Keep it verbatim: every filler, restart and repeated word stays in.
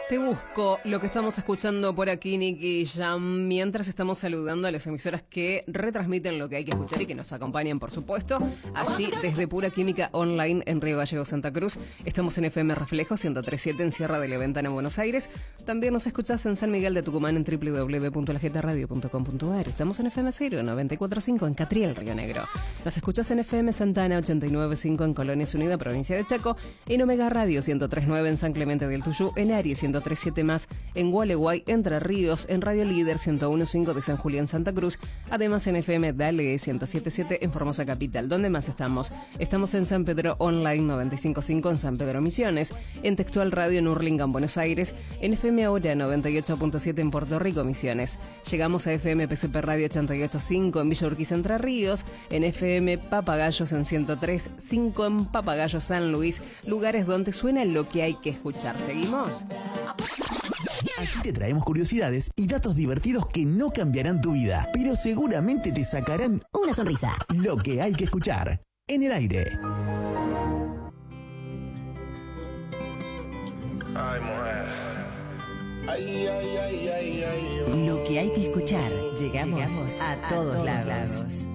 Te busco lo que estamos escuchando por aquí, Nicky Jam, mientras estamos saludando a las emisoras que retransmiten lo que hay que escuchar y que nos acompañan, por supuesto, allí desde Pura Química Online en Río Gallegos, Santa Cruz. Estamos en F M Reflejo ciento tres punto siete en Sierra de la Ventana, Buenos Aires. También nos escuchás en San Miguel de Tucumán en doble u doble u doble u punto la jeta radio punto com punto a r. Estamos en F M Cero noventa y cuatro punto cinco en Catriel, Río Negro. Nos escuchás en F M Santana ochenta y nueve punto cinco en Colonia Unida, provincia de Chaco, en Omega Radio ciento tres punto nueve en San Clemente del Tuyú, en Aries ciento tres punto siete más en Gualeguay, Entre Ríos, en Radio Líder ciento uno punto cinco de San Julián, Santa Cruz, además en F M Dale ciento siete punto siete en Formosa Capital. ¿Dónde más estamos? Estamos en San Pedro Online noventa y cinco punto cinco en San Pedro Misiones, en Textual Radio en Hurlingham, Buenos Aires, en F M Ahora noventa y ocho punto siete en Puerto Rico, Misiones. Llegamos a F M P C P Radio ochenta y ocho punto cinco en Villa Urquiza, Entre Ríos, en F M Papagayos en ciento tres punto cinco en Papagayo, San Luis, lugares donde suena lo que hay que escuchar. ¿Seguimos? Aquí te traemos curiosidades y datos divertidos que no cambiarán tu vida, pero seguramente te sacarán una sonrisa. Lo que hay que escuchar en el aire. Ay, mujer. Ay, ay, ay, ay, ay. Lo que hay que escuchar. Llegamos, Llegamos a todos lados. lados.